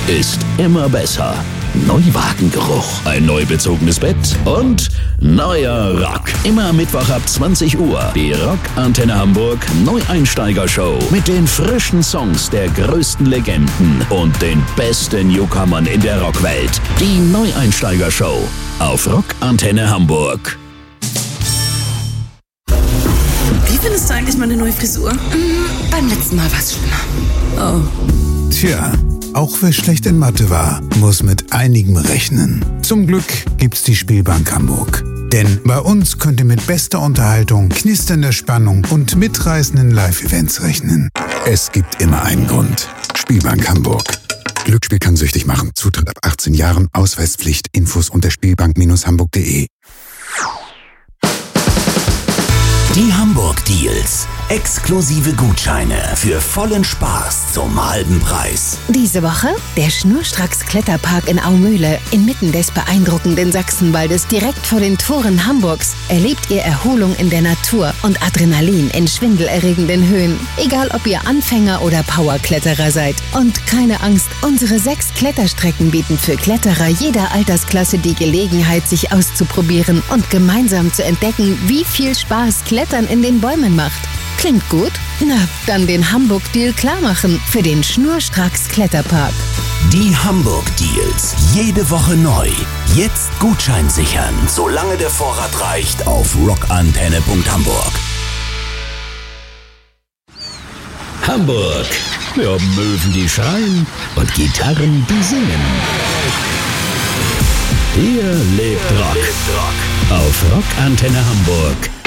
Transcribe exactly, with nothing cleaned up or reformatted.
ist immer besser. Neuwagengeruch, ein neu bezogenes Bett und neuer Rock. Immer Mittwoch ab zwanzig Uhr. Die Rock Antenne Hamburg Neueinsteiger-Show mit den frischen Songs der größten Legenden und den besten Newcomern in der Rockwelt. Die Neueinsteiger-Show auf Rock Antenne Hamburg. Wie findest du eigentlich meine neue Frisur? Mhm, beim letzten Mal war es schlimmer. Oh. Tja, auch wer schlecht in Mathe war, muss mit einigem rechnen. Zum Glück gibt's die Spielbank Hamburg. Denn bei uns könnt ihr mit bester Unterhaltung, knisternder Spannung und mitreißenden Live-Events rechnen. Es gibt immer einen Grund. Spielbank Hamburg. Glücksspiel kann süchtig machen. Zutritt ab achtzehn Jahren. Ausweispflicht. Infos unter spielbank Bindestrich hamburg punkt de. Die Hamburg Deals. Exklusive Gutscheine für vollen Spaß zum halben Preis. Diese Woche der Schnurstracks Kletterpark in Aumühle. Inmitten des beeindruckenden Sachsenwaldes, direkt vor den Toren Hamburgs, erlebt ihr Erholung in der Natur und Adrenalin in schwindelerregenden Höhen. Egal ob ihr Anfänger oder Powerkletterer seid. Und keine Angst, unsere sechs Kletterstrecken bieten für Kletterer jeder Altersklasse die Gelegenheit, sich auszuprobieren und gemeinsam zu entdecken, wie viel Spaß Klettern in den Bäumen macht. Klingt gut? Na, dann den Hamburg-Deal klarmachen für den Schnurstracks Kletterpark. Die Hamburg Deals. Jede Woche neu. Jetzt Gutschein sichern, solange der Vorrat reicht, auf rockantenne punkt hamburg. Hamburg. Wir haben Möwen, die schreien und Gitarren, die singen. Hier lebt Rock. Auf Rockantenne Hamburg.